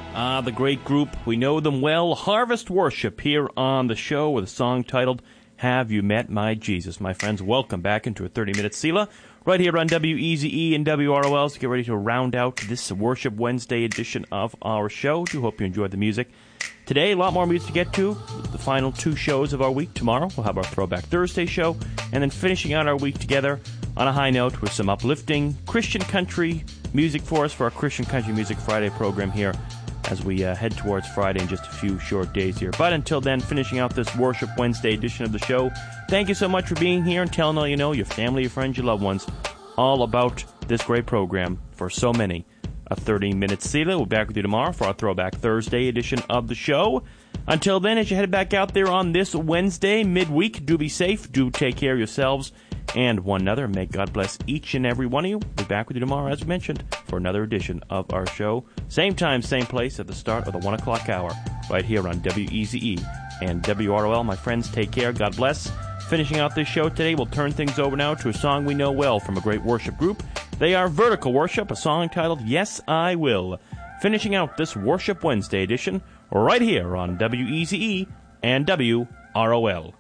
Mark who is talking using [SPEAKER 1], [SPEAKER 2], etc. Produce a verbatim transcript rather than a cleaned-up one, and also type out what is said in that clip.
[SPEAKER 1] Ah, the great group. We know them well. Harvest Worship here on the show with a song titled Have You Met My Jesus? My friends, welcome back into a thirty-minute Selah right here on W E Z E and W R O L to get ready to round out this Worship Wednesday edition of our show. Do hope you enjoyed the music. Today, a lot more music to get to. The final two shows of our week. Tomorrow, we'll have our Throwback Thursday show. And then finishing out our week together on a high note with some uplifting Christian country music for us for our Christian Country Music Friday program here as we uh, head towards Friday in just a few short days here. But until then, finishing out this Worship Wednesday edition of the show, thank you so much for being here and telling all you know, your family, your friends, your loved ones, all about this great program for so many. A thirty-minute Selah. We'll be back with you tomorrow for our Throwback Thursday edition of the show. Until then, as you head back out there on this Wednesday, midweek, do be safe, do take care of yourselves and one another. May God bless each and every one of you. We'll be back with you tomorrow, as mentioned, for another edition of our show. Same time, same place at the start of the one o'clock hour, right here on W E Z E and W R O L. My friends, take care. God bless. Finishing out this show today, we'll turn things over now to a song we know well from a great worship group. They are Vertical Worship, a song titled Yes, I Will. Finishing out this Worship Wednesday edition right here on W E Z E and W R O L.